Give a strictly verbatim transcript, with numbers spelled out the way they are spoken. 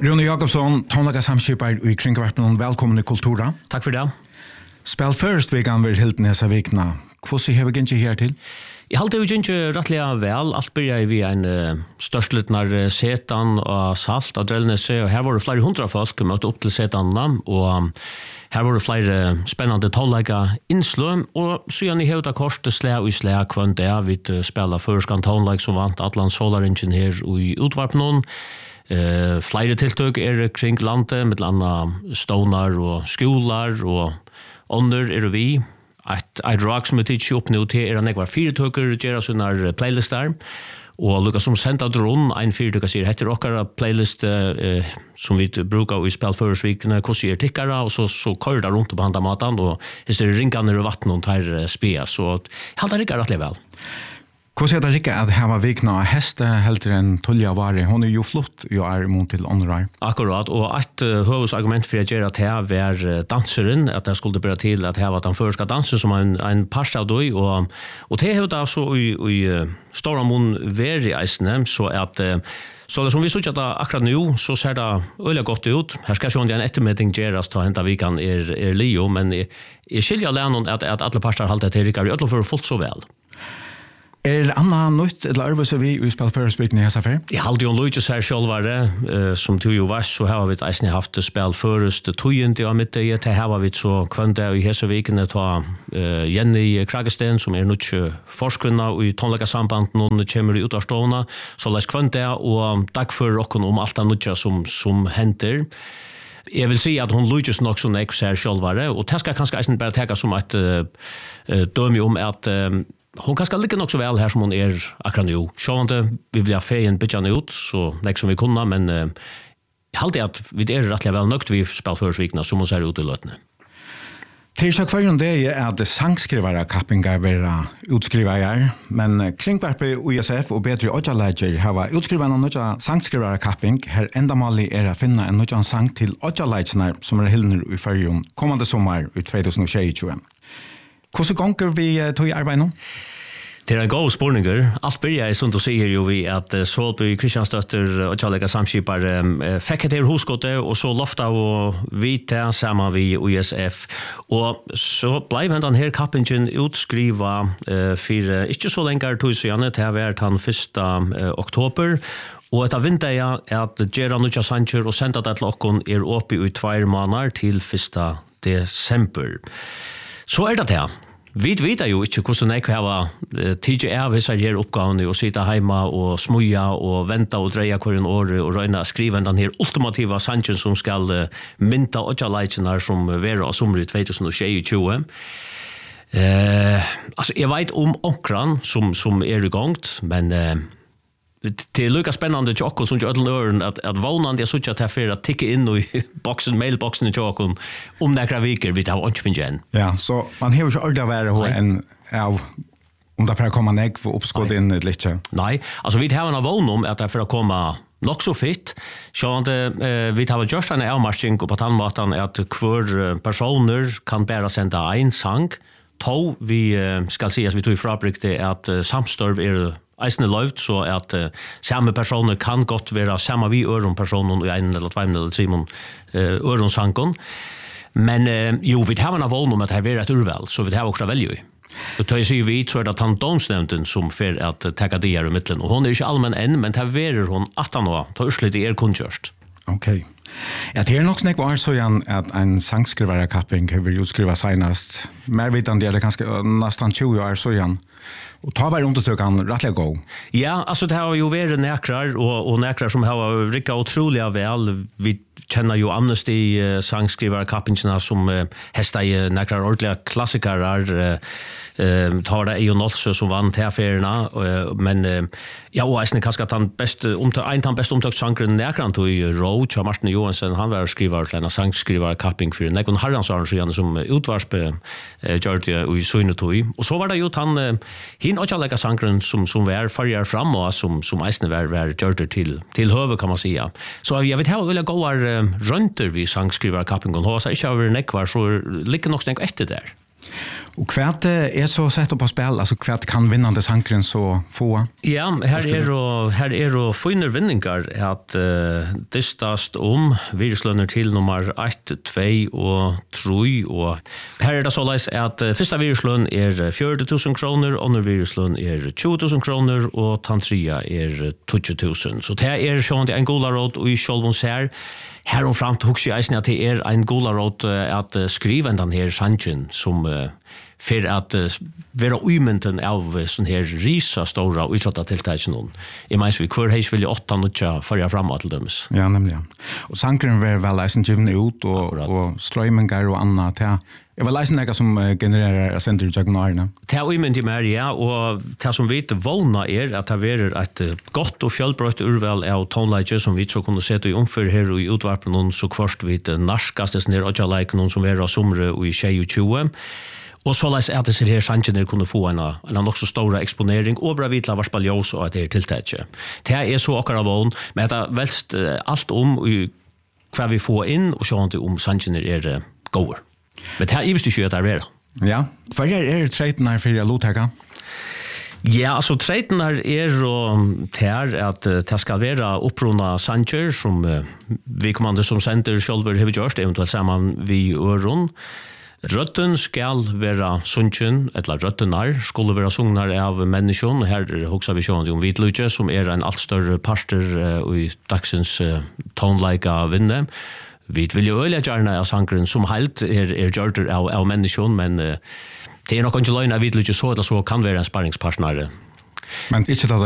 Rune Jakobsson, tonlaga samskipar i Kringvarpen, velkommen i Kultura. Takk for det. Spel først vegan vil hilden hesa vikna. Hvordan har vi gynnt her til? Jeg halte jo gynnt rettelig vel. Alt byrja vi en uh, størstlittnar setan og salt av Drellnese, og her var det flere hundra folk møtte opp til setanene, og um, her var det flere spennende tonlaga innslå, og siden i hevda korset slæ og slæ kvann det, vi spela førskan tonlag som vant Atlant Solaringen her i utvarpnån. Uh, flere tiltøk er kring landet, med annet stånar og skolar, og under er vi. Et, et rak som er tidsi opp nå til er han ekvar fire tøker gjerra sånne playlistar, og lukka som senda dron, ein fire tøker sier, heter okkara playlist uh, som vi brukar i spelførersvikene, hvordan er tikkara, og så, så kører det rundt på handa matan, og hvis det er ringene og vatten og tar uh, spia, så jeg halte det ikke rettelig vel. Hvordan er det ikke at her var vikna heste helter enn Tullia Vari? Hun er jo flott, jo er imot til åndrar. Akkurat, og et uh, høvesargument for å gjøre at her var uh, danseren, at jeg skulle børe til at her var den første dansen som en, en parst av døy, og, og det er jo da så i, i uh, stora mån veri eisene, så at uh, så som vi sier at akkurat nå, så ser det øyelig godt ut. Her skal ikke en ettermelding gjøres til å hente vikan er, er Leo, men jeg, jeg skiljer alene at, at alle parster halte til Rikard, i alle for fullt så vel. Er Anna nødt eller arbeider vi i spelførersvikten i hessa fer? Jeg halte jo en løytis her sjølvare, uh, som du jo var, så har vi eisne haft spelførest tøyende av mitt i, til har vi så kvønde i hessa vikene ta uh, Jenny Kragesten, som er nødt forskvinna i tonlaga samband, noen kommer ut av stående, så les kvønde, og takk for okken om alt det nødt som, som henter. Jeg vil si at hun lykkes nok som jeg ser sjølvare, og det skal kanskje eisne bare teka som et uh, uh, døme om at uh, hon kanskje ligger nok så vel her som hon er akkurat nå. Sjåvande, vi vil ha feien bytjane ut, så nek som vi kunne, men uh, jeg halte at vi er rettelig vel nøkt vi spelførersvikene som hon ser ut i løtene. Tirsdag kvarjon det er at sangskrivare kappingar vera utskrivare, men Kringvarpe U S F og Bedre Odja-Leger hava utskrivare og nødja sangskrivare kapping, her endamali er å finne en nødja sang til Odja-Legernar som er hilner i fyrjon kommande sommar i tjuetusen og tjue. Hvordan gonger vi tog i arbeid nå? Det er en god spørninger. Alt blir jeg sånn å si jo vi at Svolby Kristianstøtter og Tjallega Samskipar um, fikk etter hoskottet, og så lofta og vite sammen vi U S F. Og så ble den her kappingen utskriva uh, for uh, ikke så lenge tog siden, til å være den første uh, oktober, og etter vinter jeg at Gera Nutja Sanchez og senda det til okken er oppe i tvær måneder til første desember. Så er det det. Vi vet jo ikke hvordan jeg har tid til av disse her oppgavene og sitte hjemme og smuja og vente og dreie hver en år og røyne å skrive den her ultimativa sangen som skal mynta Odja-Legernar som være av sommer i tjuetusen og tjue. Eh, altså, jeg vet om onkran som, som er i gang, men eh, det er lukka spennende til okkur som til ødelen øren at, at vånande jeg sutja til for å tikke inn i boksen, mailboksen til okkur om nekra viker vi tar ikke finne igjen. Ja, så man har jo ikke ordentlig å være en av om det er for å komme nek for oppskått inn litt. Nei, altså vi har en vån om at det er for å komme nok så fitt. Så eh, vi har gjort en avmarsking på den måten at hver personer kan bare sende en sang. To vi eh, skal si at vi tog i frabrikte at eh, samstørv er eisne lovt, så at uh, samme personer kan godt være samme vi øron personen i en eller tvei eller tre uh, øron sanken. Men uh, jo, vi har en av om at det er et urval, så vi har også velge i. Og til jeg sier vi, så er det tandonsnevnden som får at uh, teka de her i midtelen. Og hun er ikke allmenn enn, men det er hun atten år, til Ørslet er kunnkjørst. Ok. Ja, det er nok snakk var så igjen at en sangskrivare kapping har vi utskriva senast. Mer vitande er det kanskje nesten tjue år så igjen. Og ta var undertøkene rettelig gå. Ja, altså det har jo vært nekrar, og, og nekrar som har rikket utrolig vel. Vi kjenner jo Amnesty uh, sangskrivare kappingene som uh, hesta i nekrar ordentlige klassikarer. Uh, uh, tar det Ejo Nolse som vann til affærene, uh, men uh, ja, og jeg kanskje at han best, umtøk, en av best omtøksangren nekran tog i Roach av Martin Johansen, han var skriver til en sangskrivare kapping for Nekon Harransarensjøene som utvarspe uh, gjør det i Søynetøy. Og så var det jo han uh, hin Odja-Leger sangren som, som var farger fram og som, som eisne var, var gjør det til, til høve, kan man sige. Så jeg vet her vil jeg gå her uh, rønter vi sangskriver kappingen, og så ikke har vært nekvar, så ligger nok snakk etter der. Och kvärt är så sett på spel, alltså kvärt kan vinnande sankren så få. Ja, här är och här är och finner vinningar att uh, distast om viruslöner till nummer ett, två och tre och här är det så läs att uh, första viruslön är fyrtio tusen kronor, andra viruslön är tjugo tusen kronor och tantria är tjugo tusen. Så det är sånt en golarot och i självons här här och fram till huxi eisen att det är en golarot uh, att uh, skriva den här sanchen som uh, för att uh, vara umynten av uh, sån här risa stora och utsatta tilltagen. I minns vi kvar hejs vill åtta nutja förra framåt till döms. Ja, nämligen. Och sankren var väl eisen given ut och, och strömmingar och annat. Ja. Jag var eisen något som uh, genererar center i jagnarna. Det är umynt i mer, ja. Och det som vi vana är att det är ett uh, gott och fjällbrött urval av tonläge som vi så kunde se i omför här och i utvarpen någon så kvart vid uh, narskastes ner och like någon som är av somre och i tjugo tjugo. Och så läs att det ser här sanchen kunde få en en också stora exponering över vitla var spaljos och att det är tilltäcke. Det är så akkurat vån men det välst uh, allt om i kvar vi får in och så inte om sanchen är uh, går. Men det här är ju att det är. Ja, för är är treten här för jag låta. Ja, alltså treten här är och tär att det ska vara upprona sancher som uh, vi kommande som center själva har gjort eventuellt samman vi öron. Rötten skall vara sunchen, eller röttenar skulle vara sungnar av människan. Här också vi sjön om vitlutje som är en allt större parter uh, i dagsens uh, tonlika vinne. Vi vill ju öliga gärna av sankren som helt är, är gjort av, av människan, men uh, det är nog inte lögn av vitlutje så eller så kan vara en sparringspartner. Men inte